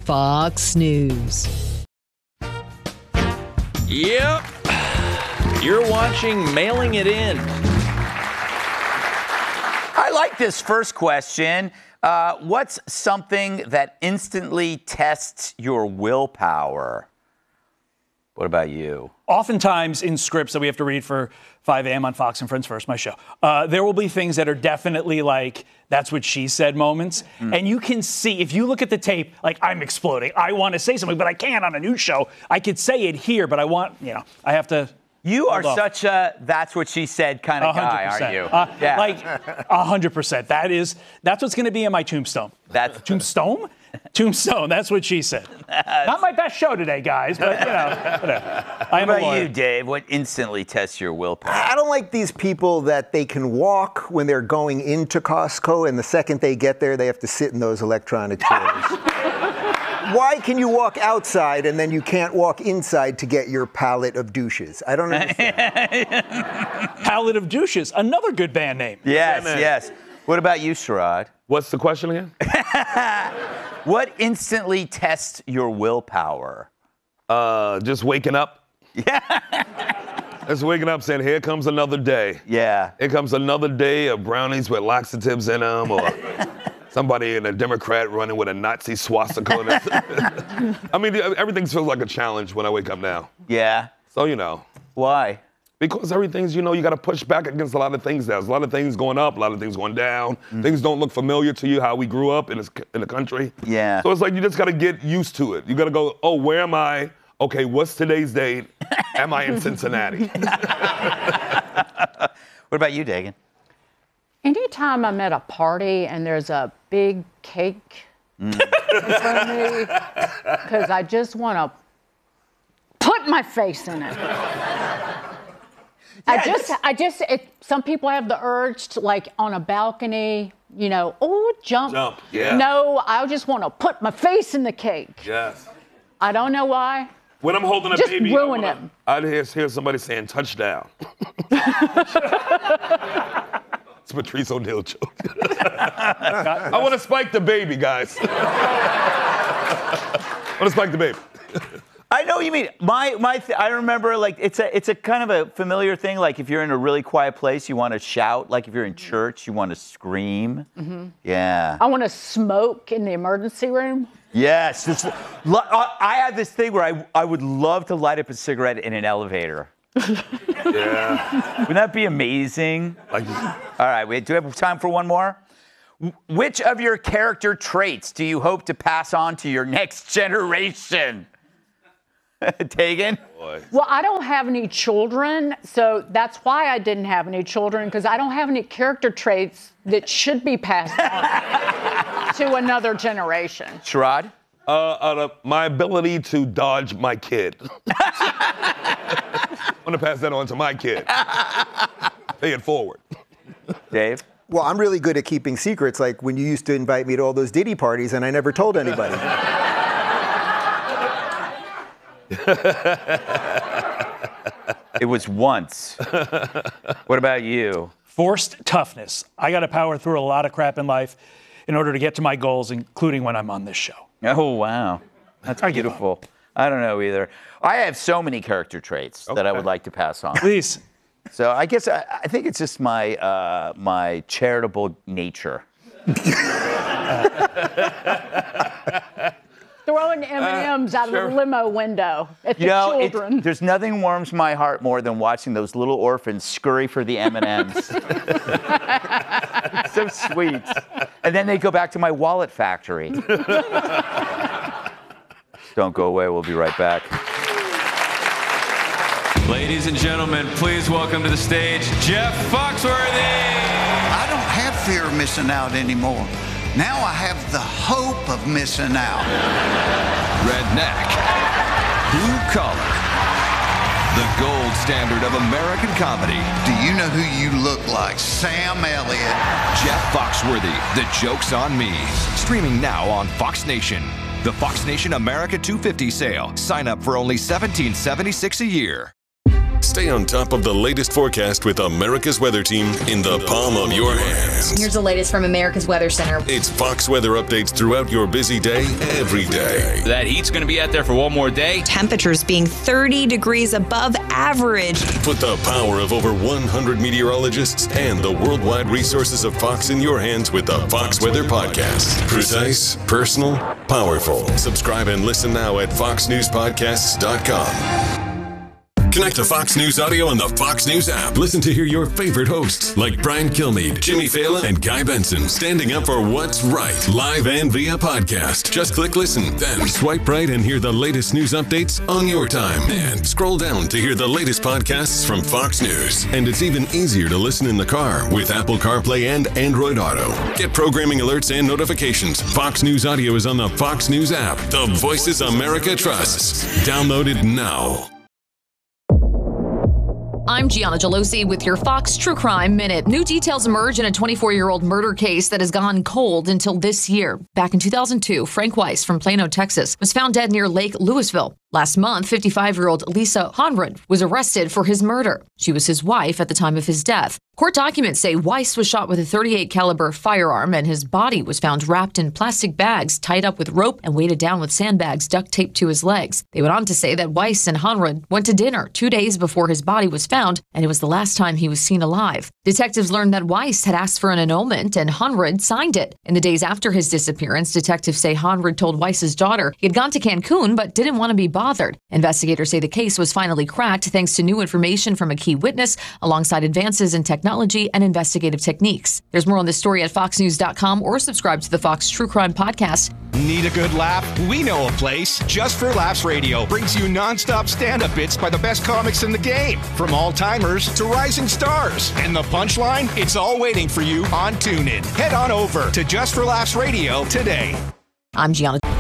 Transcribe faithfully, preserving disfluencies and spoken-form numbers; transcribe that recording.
Fox News. Yep. You're watching Mailing It In. I like this first question. Uh, what's something that instantly tests your willpower? What about you? Oftentimes in scripts that we have to read for five a.m. on Fox and Friends First, my show, uh, there will be things that are definitely like, that's what she said moments. Mm. And you can see, if you look at the tape, like, I'm exploding. I want to say something, but I can't on a news show. I could say it here, but I want, you know, I have to. You are off. Such a that's what she said kind of guy, aren't you? Uh, yeah. Like, one hundred percent. That is, that's what's going to be in my tombstone. That's Tombstone? Tombstone, that's what she said. Not my best show today, guys, but, you know, whatever. I am what a about lawyer. you, Dave? What instantly tests your willpower? I don't like these people that they can walk when they're going into Costco, and the second they get there, they have to sit in those electronic chairs. Why can you walk outside and then you can't walk inside to get your pallet of douches? I don't understand. Pallet of Douches, another good band name. Yes, Yeah, yes. What about you, Sherrod? What's the question again? What instantly tests your willpower? Uh, just waking up. Yeah. Just waking up saying, here comes another day. Yeah. Here comes another day of brownies with laxatives in them, or somebody in a Democrat running with a Nazi swastika in it. I mean, everything feels like a challenge when I wake up now. Yeah. So, you know. Why? Because everything's, you know, you got to push back against a lot of things now. There's a lot of things going up, a lot of things going down. Mm-hmm. Things don't look familiar to you, how we grew up in, this, in the country. Yeah. So it's like you just got to get used to it. You got to go, oh, where am I? Okay, what's today's date? Am I in Cincinnati? What about you, Dagan? Anytime I'm at a party and there's a big cake mm. in front of me, because I just want to put my face in it. I just, I just, it, some people have the urge to, like, on a balcony, you know, oh, jump. Jump, yeah. No, I just want to put my face in the cake. Yes. I don't know why. When I'm holding a just baby, Just ruin I wanna, it. I'd hear, hear somebody saying, touchdown. It's Patrice O'Neal joke. I want to spike the baby, guys. I want to spike the baby. I know what you mean. My my. Th- I remember, like, it's a it's a kind of a familiar thing. Like, if you're in a really quiet place, you want to shout. Like, if you're in church, you want to scream. Mm-hmm. Yeah. I want to smoke in the emergency room. Yes. This, I have this thing where I I would love to light up a cigarette in an elevator. Yeah. Wouldn't that be amazing? Like, all right. We do we have time for one more. Which of your character traits do you hope to pass on to your next generation? Tegan? Well, I don't have any children, so that's why I didn't have any children, because I don't have any character traits that should be passed on to another generation. Sherrod? Uh, uh, my ability to dodge my kid. I want to pass that on to my kid. Pay it forward. Dave? Well, I'm really good at keeping secrets, like when you used to invite me to all those Diddy parties and I never told anybody. It was once. What about you? Forced toughness. I got to power through a lot of crap in life in order to get to my goals, including when I'm on this show. Oh, wow. That's beautiful. I don't know either. I have so many character traits okay. that I would like to pass on. Please. So I guess I, I think it's just my uh, my charitable nature. Throwing M and M's uh, out sure. of the limo window at you the know, children. There's nothing warms my heart more than watching those little orphans scurry for the M and M's. It's so sweet. And then they go back to my wallet factory. Don't go away. We'll be right back. Ladies and gentlemen, please welcome to the stage, Jeff Foxworthy. I don't have fear of missing out anymore. Now I have the hope of missing out. Redneck. Blue collar. The gold standard of American comedy. Do you know who you look like? Sam Elliott. Jeff Foxworthy, The Joke's on Me. Streaming now on Fox Nation. The Fox Nation America two fifty sale. Sign up for only seventeen seventy-six a year. Stay on top of the latest forecast with America's Weather Team in the palm of your hands. Here's the latest from America's Weather Center. It's Fox weather updates throughout your busy day, every day. That heat's going to be out there for one more day. Temperatures being thirty degrees above average. Put the power of over one hundred meteorologists and the worldwide resources of Fox in your hands with the Fox Weather Podcast. Precise, personal, powerful. Subscribe and listen now at fox news podcasts dot com. Connect to Fox News Audio on the Fox News app. Listen to hear your favorite hosts like Brian Kilmeade, Jimmy Fallon, and Guy Benson standing up for what's right, live and via podcast. Just click listen, then swipe right and hear the latest news updates on your time. And scroll down to hear the latest podcasts from Fox News. And it's even easier to listen in the car with Apple CarPlay and Android Auto. Get programming alerts and notifications. Fox News Audio is on the Fox News app. The voices America trusts. Download it now. I'm Gianna Gelosi with your Fox True Crime Minute. New details emerge in a twenty-four-year-old murder case that has gone cold until this year. Back in two thousand two, Frank Weiss from Plano, Texas, was found dead near Lake Louisville. Last month, fifty-five-year-old Lisa Honrud was arrested for his murder. She was his wife at the time of his death. Court documents say Weiss was shot with a thirty-eight caliber firearm, and his body was found wrapped in plastic bags, tied up with rope, and weighted down with sandbags duct taped to his legs. They went on to say that Weiss and Honrud went to dinner two days before his body was found, and it was the last time he was seen alive. Detectives learned that Weiss had asked for an annulment, and Honrud signed it. In the days after his disappearance, detectives say Honrud told Weiss's daughter he had gone to Cancun but didn't want to be bothered. Investigators say the case was finally cracked thanks to new information from a key witness, alongside advances in technology and investigative techniques. There's more on this story at fox news dot com or subscribe to the Fox True Crime Podcast. Need a good laugh? We know a place. Just for Laughs Radio brings you nonstop stand-up bits by the best comics in the game, from all-timers to rising stars. And the punchline? It's all waiting for you on TuneIn. Head on over to Just for Laughs Radio today. I'm Gianna.